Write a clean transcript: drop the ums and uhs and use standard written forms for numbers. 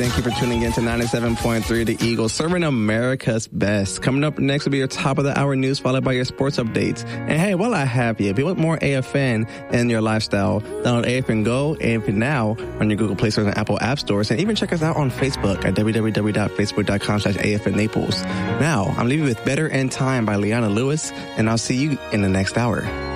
Thank you for tuning in to 97.3 The Eagle, serving America's best. Coming up next will be your top of the hour news, followed by your sports updates. And hey, while I have you, if you want more AFN in your lifestyle, download AFN Go, AFN Now on your Google Play Stores and Apple App Stores. And even check us out on Facebook at www.facebook.com/AFN Naples. Now, I'm leaving with Better in Time by Leona Lewis, and I'll see you in the next hour.